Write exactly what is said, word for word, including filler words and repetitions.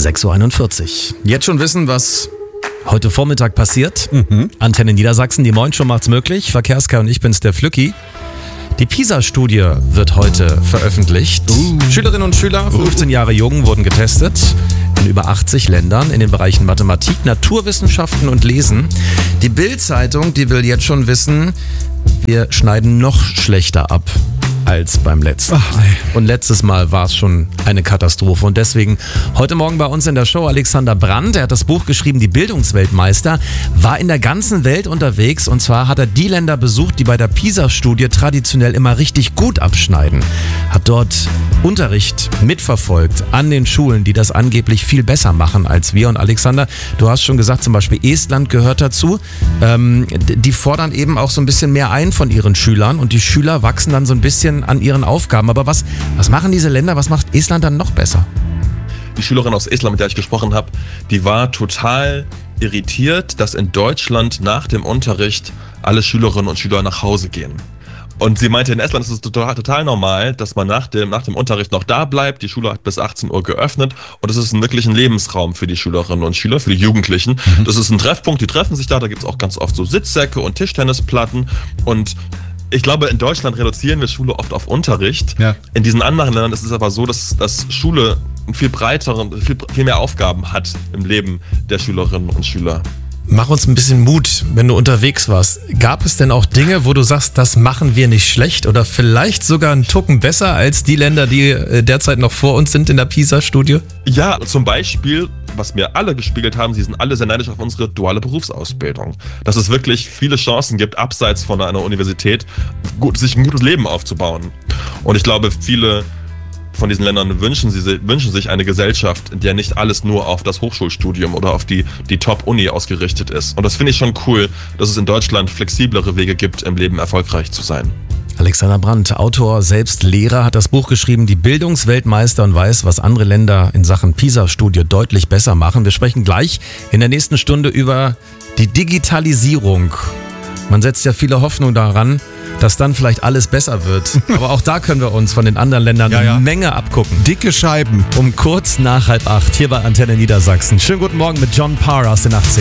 sechs Uhr einundvierzig. Jetzt schon wissen, was heute Vormittag passiert. Mhm. Antenne Niedersachsen, die Moin Show macht's möglich. Verkehrskar und ich bin's, der Flücki. Die PISA-Studie wird heute veröffentlicht. Uh. Schülerinnen und Schüler, fünfzehn Jahre jung, wurden getestet in über achtzig Ländern in den Bereichen Mathematik, Naturwissenschaften und Lesen. Die Bild-Zeitung, die will jetzt schon wissen, wir schneiden noch schlechter ab als beim letzten. Ach, und letztes Mal war es schon eine Katastrophe. Und deswegen heute Morgen bei uns in der Show Alexander Brandt. Er hat das Buch geschrieben, Die Bildungsweltmeister, war in der ganzen Welt unterwegs. Und zwar hat er die Länder besucht, die bei der PISA-Studie traditionell immer richtig gut abschneiden. Hat dort Unterricht mitverfolgt an den Schulen, die das angeblich viel besser machen als wir. Und Alexander, du hast schon gesagt, zum Beispiel Estland gehört dazu. Ähm, die fordern eben auch so ein bisschen mehr ein von ihren Schülern. Und die Schüler wachsen dann so ein bisschen an ihren Aufgaben. Aber was, was machen diese Länder, was macht Estland dann noch besser? Die Schülerin aus Estland, mit der ich gesprochen habe, die war total irritiert, dass in Deutschland nach dem Unterricht alle Schülerinnen und Schüler nach Hause gehen. Und sie meinte, in Estland ist es total, total normal, dass man nach dem, nach dem Unterricht noch da bleibt. Die Schule hat bis achtzehn Uhr geöffnet und es ist wirklich ein Lebensraum für die Schülerinnen und Schüler, für die Jugendlichen. Mhm. Das ist ein Treffpunkt, die treffen sich da, da gibt es auch ganz oft so Sitzsäcke und Tischtennisplatten. Und ich glaube, in Deutschland reduzieren wir Schule oft auf Unterricht. Ja. In diesen anderen Ländern ist es aber so, dass, dass Schule einen viel breiteren, viel, viel mehr Aufgaben hat im Leben der Schülerinnen und Schüler. Mach uns ein bisschen Mut, wenn du unterwegs warst. Gab es denn auch Dinge, wo du sagst, das machen wir nicht schlecht oder vielleicht sogar einen Tucken besser als die Länder, die derzeit noch vor uns sind in der PISA-Studie? Ja, zum Beispiel, was mir alle gespiegelt haben, sie sind alle sehr neidisch auf unsere duale Berufsausbildung. Dass es wirklich viele Chancen gibt, abseits von einer Universität, gut, sich ein gutes Leben aufzubauen. Und ich glaube, viele von diesen Ländern wünschen, sie, wünschen sich eine Gesellschaft, in der nicht alles nur auf das Hochschulstudium oder auf die, die Top-Uni ausgerichtet ist. Und das finde ich schon cool, dass es in Deutschland flexiblere Wege gibt, im Leben erfolgreich zu sein. Alexander Brandt, Autor, selbst Lehrer, hat das Buch geschrieben, Die Bildungsweltmeister, und weiß, was andere Länder in Sachen PISA-Studie deutlich besser machen. Wir sprechen gleich in der nächsten Stunde über die Digitalisierung. Man setzt ja viele Hoffnung daran, dass dann vielleicht alles besser wird. Aber auch da können wir uns von den anderen Ländern ja, ja. eine Menge abgucken. Dicke Scheiben. Um kurz nach halb acht hier bei Antenne Niedersachsen. Schönen guten Morgen mit John Parr aus den achtziger.